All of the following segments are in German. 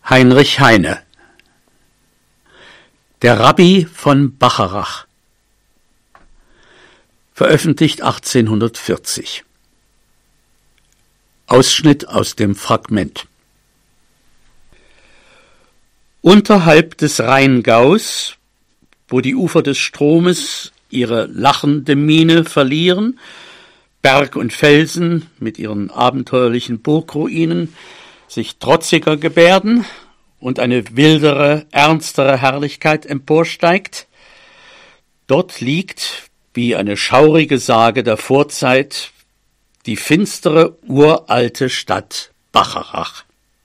Heinrich Heine. Der Rabbi von Bacharach. Veröffentlicht 1840. Ausschnitt aus dem Fragment. Unterhalb des Rheingaus, wo die Ufer des Stromes ihre lachende Miene verlieren, Berg und Felsen mit ihren abenteuerlichen Burgruinen sich trotziger gebärden und eine wildere, ernstere Herrlichkeit emporsteigt, dort liegt, wie eine schaurige Sage der Vorzeit, die finstere, uralte Stadt Bacharach.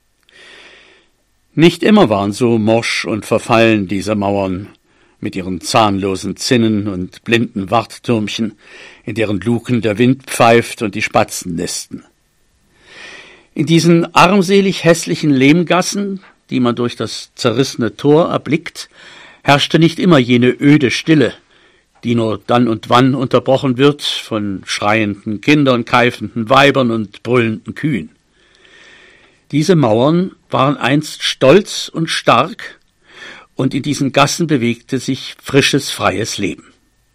Nicht immer waren so morsch und verfallen diese Mauern mit ihren zahnlosen Zinnen und blinden Warttürmchen, in deren Luken der Wind pfeift und die Spatzen nisten. In diesen armselig hässlichen Lehmgassen, die man durch das zerrissene Tor erblickt, herrschte nicht immer jene öde Stille, die nur dann und wann unterbrochen wird von schreienden Kindern, keifenden Weibern und brüllenden Kühen. Diese Mauern waren einst stolz und stark, und in diesen Gassen bewegte sich frisches, freies Leben.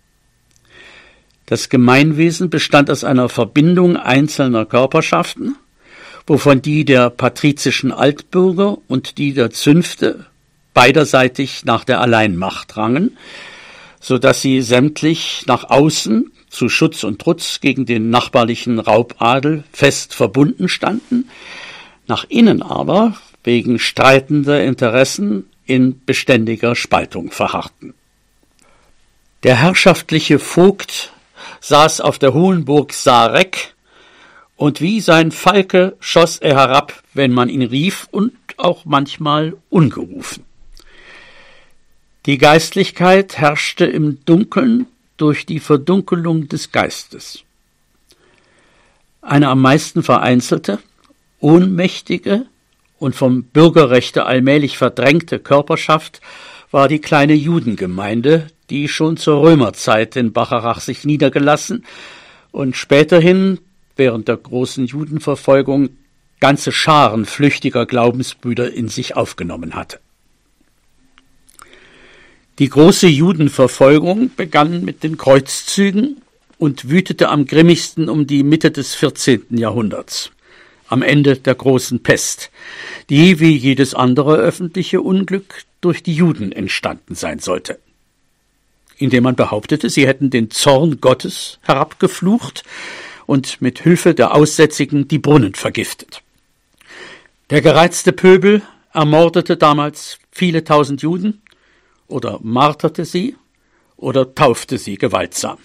Das Gemeinwesen bestand aus einer Verbindung einzelner Körperschaften, wovon die der patrizischen Altbürger und die der Zünfte beiderseitig nach der Alleinmacht rangen, so dass sie sämtlich nach außen zu Schutz und Trutz gegen den nachbarlichen Raubadel fest verbunden standen, nach innen aber wegen streitender Interessen in beständiger Spaltung verharrten. Der herrschaftliche Vogt saß auf der hohen Burg Sarek, und wie sein Falke schoss er herab, wenn man ihn rief, und auch manchmal ungerufen. Die Geistlichkeit herrschte im Dunkeln durch die Verdunkelung des Geistes. Eine am meisten vereinzelte, ohnmächtige und vom Bürgerrechte allmählich verdrängte Körperschaft war die kleine Judengemeinde, die schon zur Römerzeit in Bacharach sich niedergelassen und späterhin während der großen Judenverfolgung ganze Scharen flüchtiger Glaubensbrüder in sich aufgenommen hatte. Die große Judenverfolgung begann mit den Kreuzzügen und wütete am grimmigsten um die Mitte des 14. Jahrhunderts, am Ende der großen Pest, die wie jedes andere öffentliche Unglück durch die Juden entstanden sein sollte, indem man behauptete, sie hätten den Zorn Gottes herabgeflucht und mit Hilfe der Aussätzigen die Brunnen vergiftet. Der gereizte Pöbel ermordete damals viele tausend Juden oder marterte sie oder taufte sie gewaltsam.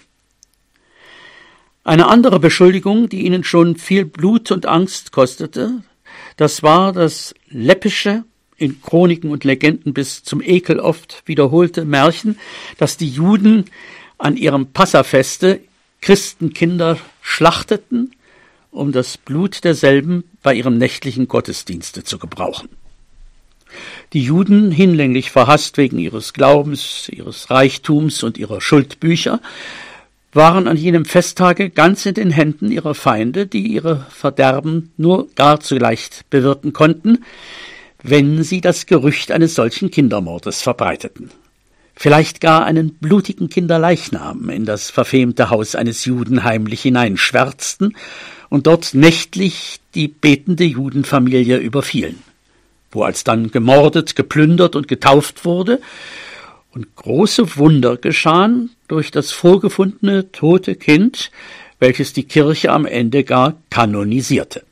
Eine andere Beschuldigung, die ihnen schon viel Blut und Angst kostete, das war das läppische, in Chroniken und Legenden bis zum Ekel oft wiederholte Märchen, dass die Juden an ihrem Passafeste Christenkinder schlachteten, um das Blut derselben bei ihrem nächtlichen Gottesdienste zu gebrauchen. Die Juden, hinlänglich verhasst wegen ihres Glaubens, ihres Reichtums und ihrer Schuldbücher, waren an jenem Festtage ganz in den Händen ihrer Feinde, die ihre Verderben nur gar zu leicht bewirken konnten, wenn sie das Gerücht eines solchen Kindermordes verbreiteten. Vielleicht gar einen blutigen Kinderleichnam in das verfemte Haus eines Juden heimlich hineinschwärzten und dort nächtlich die betende Judenfamilie überfielen, wo alsdann gemordet, geplündert und getauft wurde und große Wunder geschahen durch das vorgefundene tote Kind, welches die Kirche am Ende gar kanonisierte.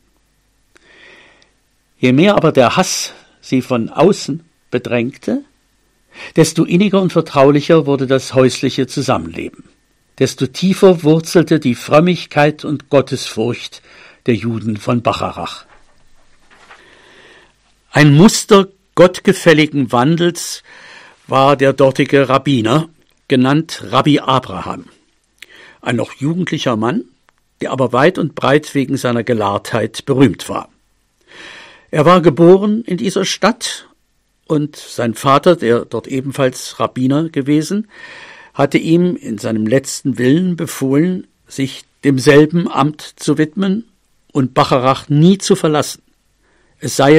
Je mehr aber der Hass sie von außen bedrängte, desto inniger und vertraulicher wurde das häusliche Zusammenleben, desto tiefer wurzelte die Frömmigkeit und Gottesfurcht der Juden von Bacharach. Ein Muster gottgefälligen Wandels war der dortige Rabbiner, genannt Rabbi Abraham, ein noch jugendlicher Mann, der aber weit und breit wegen seiner Gelahrtheit berühmt war. Er war geboren in dieser Stadt, und sein Vater, der dort ebenfalls Rabbiner gewesen, hatte ihm in seinem letzten Willen befohlen, sich demselben Amt zu widmen und Bacharach nie zu verlassen. Es sei